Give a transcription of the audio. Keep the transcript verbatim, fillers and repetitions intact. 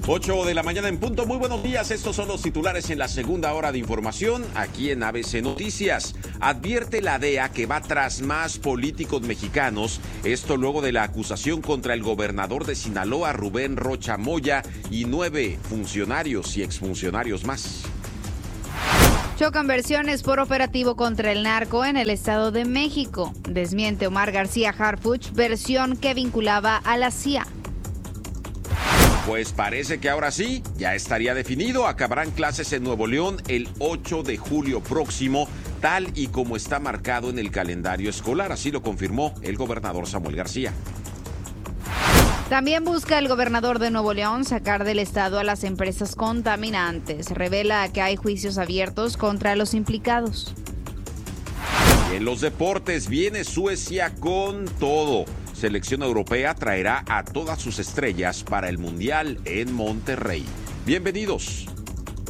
ocho de la mañana en punto. Muy buenos días. Estos son los titulares en la segunda hora de información aquí en A B C Noticias. Advierte la D E A que va tras más políticos mexicanos. Esto luego de la acusación contra el gobernador de Sinaloa, Rubén Rocha Moya, y nueve funcionarios y exfuncionarios más. Chocan versiones por operativo contra el narco en el Estado de México. Desmiente Omar García Harfuch versión que vinculaba a la C I A. Pues parece que ahora sí, ya estaría definido. Acabarán clases en Nuevo León el ocho de julio próximo, tal y como está marcado en el calendario escolar. Así lo confirmó el gobernador Samuel García. También busca el gobernador de Nuevo León sacar del estado a las empresas contaminantes. Revela que hay juicios abiertos contra los implicados. Y en los deportes viene Suecia con todo. Selección europea traerá a todas sus estrellas para el Mundial en Monterrey. Bienvenidos.